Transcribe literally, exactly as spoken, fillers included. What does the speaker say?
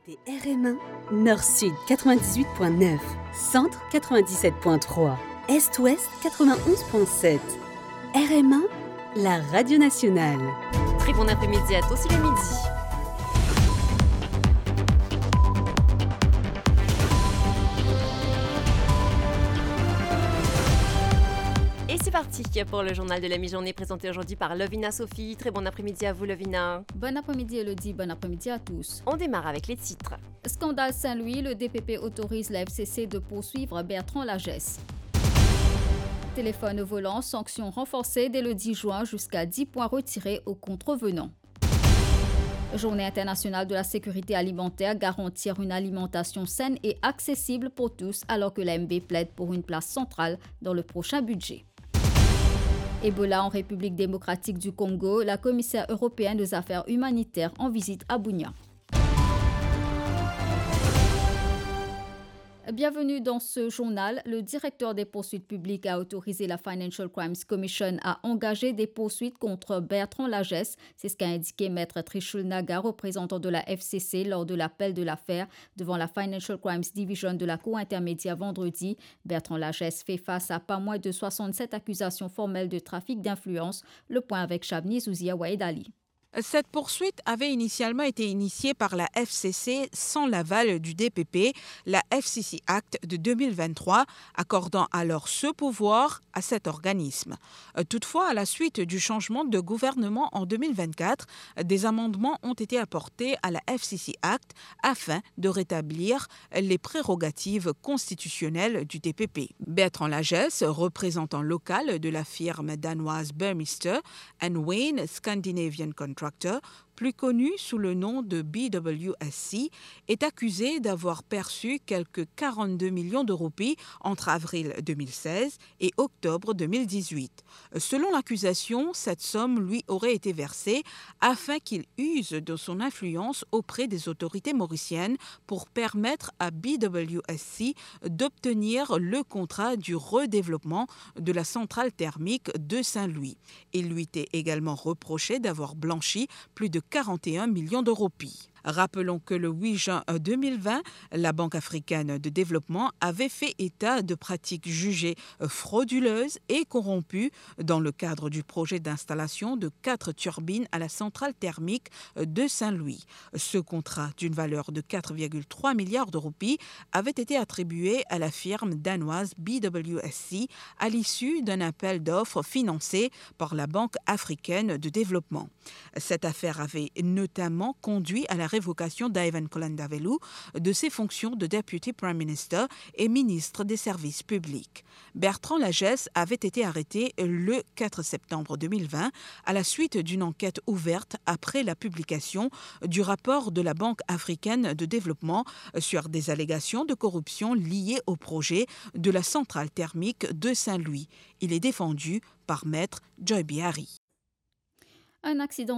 Écoutez R M un, Nord-Sud quatre-vingt-dix-huit point neuf, Centre quatre-vingt-dix-sept point trois, Est-Ouest quatre-vingt-onze point sept. R M un, la radio nationale. Très bon après-midi à tous, c'est le midi. Et c'est parti pour le journal de la mi-journée présenté aujourd'hui par Lovina Sophie. Très bon après-midi à vous, Lovina. Bon après-midi, Elodie. Bon après-midi à tous. On démarre avec les titres. Scandale Saint-Louis, le D P P autorise la F C C de poursuivre Bertrand Lagesse. Téléphone volant, sanctions renforcées dès le dix juin jusqu'à dix points retirés aux contrevenants. Journée internationale de la sécurité alimentaire, garantir une alimentation saine et accessible pour tous alors que l'A M B plaide pour une place centrale dans le prochain budget. Ebola en République démocratique du Congo, la commissaire européenne des affaires humanitaires en visite à Bunia. Bienvenue dans ce journal. Le directeur des poursuites publiques a autorisé la Financial Crimes Commission à engager des poursuites contre Bertrand Lagesse. C'est ce qu'a indiqué Maître Trishul Naga, représentant de la F C C, lors de l'appel de l'affaire devant la Financial Crimes Division de la Cour intermédiaire vendredi. Bertrand Lagesse fait face à pas moins de soixante-sept accusations formelles de trafic d'influence. Le point avec Chavni Zouzia Waedali. Cette poursuite avait initialement été initiée par la F C C sans l'aval du D P P, la F C C Act de deux mille vingt-trois, accordant alors ce pouvoir à cet organisme. Toutefois, à la suite du changement de gouvernement en deux mille vingt-quatre, des amendements ont été apportés à la F C C Act afin de rétablir les prérogatives constitutionnelles du D P P. Bertrand Lagesse, représentant local de la firme danoise Burmester and Wayne Scandinavian Contractor, plus connu sous le nom de B W S C, est accusé d'avoir perçu quelques quarante-deux millions de roupies entre avril deux mille seize et octobre deux mille dix-huit. Selon l'accusation, cette somme lui aurait été versée afin qu'il use de son influence auprès des autorités mauriciennes pour permettre à B W S C d'obtenir le contrat du redéveloppement de la centrale thermique de Saint-Louis. Il lui était également reproché d'avoir blanchi plus de quarante et un millions de roupies. Rappelons que le huit juin deux mille vingt, la Banque africaine de développement avait fait état de pratiques jugées frauduleuses et corrompues dans le cadre du projet d'installation de quatre turbines à la centrale thermique de Saint-Louis. Ce contrat, d'une valeur de quatre virgule trois milliards de roupies, avait été attribué à la firme danoise B W S C à l'issue d'un appel d'offres financé par la Banque africaine de développement. Cette affaire avait notamment conduit à la révocation d'Ivan Kolandavelu de ses fonctions de Deputy Prime Minister et ministre des Services publics. Bertrand Lagesse avait été arrêté le quatre septembre deux mille vingt à la suite d'une enquête ouverte après la publication du rapport de la Banque africaine de développement sur des allégations de corruption liées au projet de la centrale thermique de Saint-Louis. Il est défendu par Maître Joy Biari. Un accident